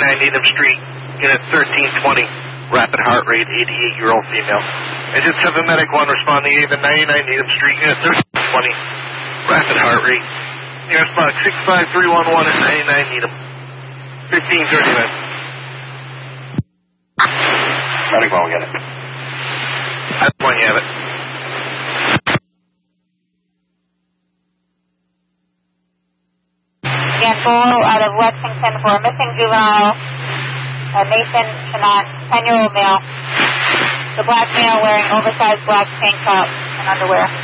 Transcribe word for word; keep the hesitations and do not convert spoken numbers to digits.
ninety-nine Needham Street, unit thirteen twenty, rapid heart rate, eighty-eight-year-old female. Engine seven Medic one responding, Avon ninety-nine Needham Street, unit thirteen twenty, rapid heart rate. Nearest box six five three one one at ninety-nine Needham, fifteen thirty-nine. Medic one, we get it. That's one, you have it. Scan Bolo out of Lexington for a missing juvenile, uh, Nathan Shanat, ten-year-old male. The black male wearing oversized black tank top and underwear.